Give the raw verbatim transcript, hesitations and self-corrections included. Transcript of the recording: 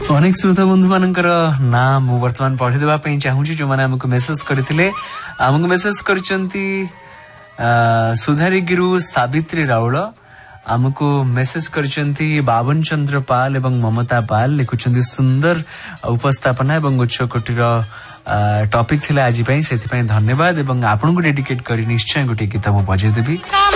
अनेक श्रोता बंधु मानकर नाम वर्तमान पढ़ीदेवा चाहूँ जो मैंने आमको मेसेज करते आमको मेसेज कर सुधारी गिरु सावित्री राउल आमको मेसेज करचंती बावन चंद्र पाल एवं ममता पाल लिखुचंती सुंदर उपस्थापना एवं उच्च कोटीर टॉपिक थिला आज से धन्यवाद एवं आपन को डेडिकेट करी निश्चय गोटे गीत मु बजेदेबी।